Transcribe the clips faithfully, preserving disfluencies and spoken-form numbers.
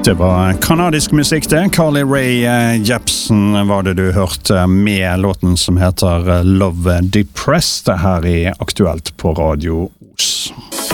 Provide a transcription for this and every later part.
Det var kanadisk musikk det. Carly Rae Jepsen var det du hørte med låten som heter Love Depressed her i Aktuelt på Radio Os.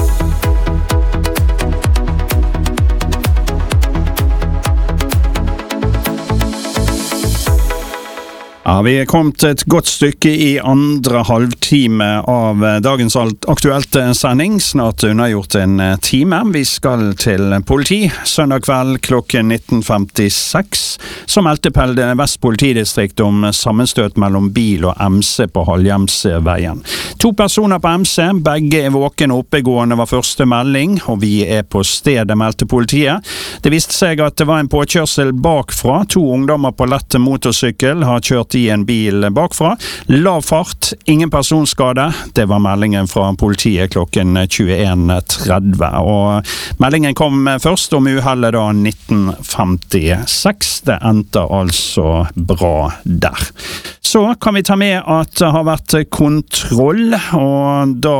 Ja, vi er kommet et godt stykke i andre halvtime av dagens aktuelt sending, snart unnagjort en time. Vi skal til politi. Søndag kveld klokken nitten femtiseks, så meldte Pelde Vest politidistrikt om sammenstøt mellom bil og M C på Halhjemsveien. To personer på M C, begge er våken og oppegående var første melding, og vi er på stedet, meldte politiet. Det viste seg at det var en påkjørsel bakfra. To ungdommer på lette motorsykkel har kjørt i en bil bakfra. Lav fart, ingen personskade. Det var meldingen fra politiet klokken tjueen tretti. Og meldingen kom først om uhellet da nitten femtiseks. Det endte altså bra der. Så kan vi ta med at det har vært kontroll, og da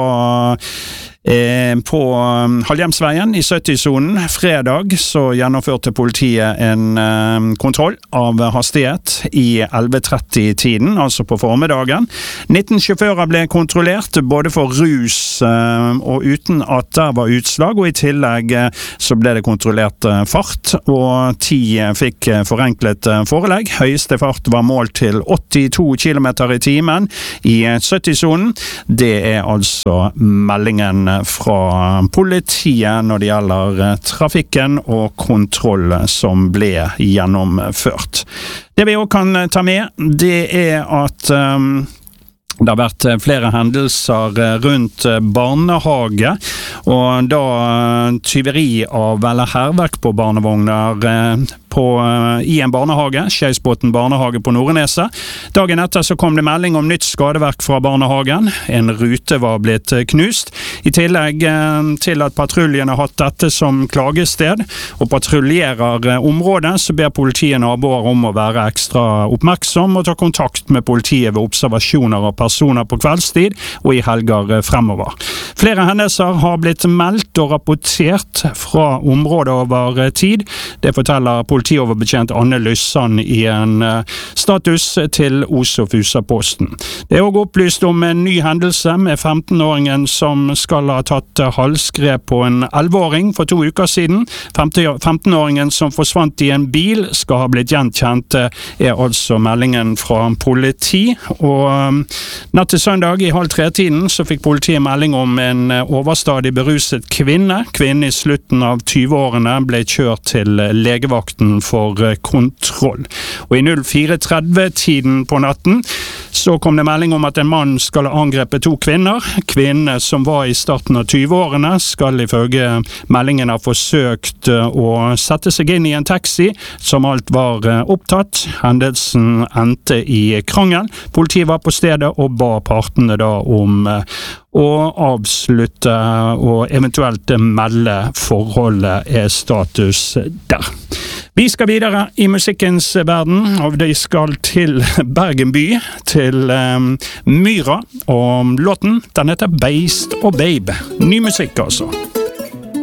på Halhjemsveien i sytti-sonen fredag så gjennomførte politiet en eh, kontroll av hastighet i elleve tretti-tiden, altså på formiddagen. nitten sjåfører ble kontrollert både for rus eh, og uten at det var utslag, og i tillegg eh, så ble det kontrollert eh, fart, og ti eh, fikk eh, forenklet eh, forelegg. Høyeste fart var målt til åttito kilometer i timen i eh, sytti-sonen. Det er altså meldingen fra politiet når det gjelder trafikken og kontroll som ble gjennomført. Det vi også kan ta med, det er at um, det har vært flere hendelser rundt barnehage, og da tyveri av eller herverk på barnevogner på, i en barnehage, Skeisbotn barnehage på Nordneset. Dagen etter så kom det melding om nytt skadeverk fra barnehagen. En rute var blitt knust. I tillegg til at patruljen har hatt dette som klagested og patruljerer området, så ber politiet naboer om å være ekstra oppmerksom og ta kontakt med politiet ved observasjoner av personer på kveldstid og i helger fremover. Flere hendelser har blitt meldt og rapportert fra området over tid. Det forteller politiet Politioverbetjent Anne Lyssan i en status til Os og Fusa-posten. Det er også opplyst om en ny hendelse med femten-åringen som skal ha tatt halsgrep på en elleve-åring for to uker siden. femten-åringen som forsvant i en bil skal ha blitt gjenkjent, er altså meldingen fra politi. Og natt til søndag i halv tre-tiden så fikk politiet melding om en overstadig beruset kvinne. Kvinnen i slutten av tyve-årene ble kjørt til legevakten for kontroll. Og i null fire tretti-tiden på natten så kom det melding om at en mann skal ha angrepet to kvinner. Kvinnene som var i starten av tyve-årene skal ifølge meldingen ha forsøkt å sette seg inn i en taxi som alt var opptatt. Hendelsen endte i krangel. Politiet var på stedet og ba partene da om å avslutte og eventuelt melde forholdet, er status der. Vi skal videre i musikkens verden, og de skal til Bergen by, til um, Myra, og låten, den heter Beist og Babe. Ny musikk altså.